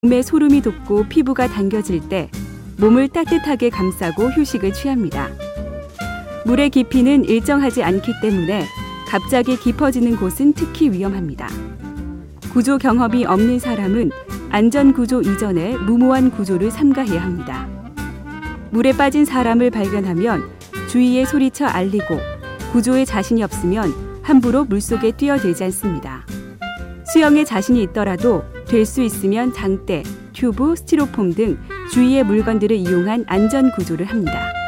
몸에 소름이 돋고 피부가 당겨질 때 몸을 따뜻하게 감싸고 휴식을 취합니다. 물의 깊이는 일정하지 않기 때문에 갑자기 깊어지는 곳은 특히 위험합니다. 구조 경험이 없는 사람은 안전구조 이전에 무모한 구조를 삼가해야 합니다. 물에 빠진 사람을 발견하면 주위에 소리쳐 알리고 구조에 자신이 없으면 함부로 물속에 뛰어들지 않습니다. 수영에 자신이 있더라도 될 수 있으면 장대, 튜브, 스티로폼 등 주위의 물건들을 이용한 안전구조를 합니다.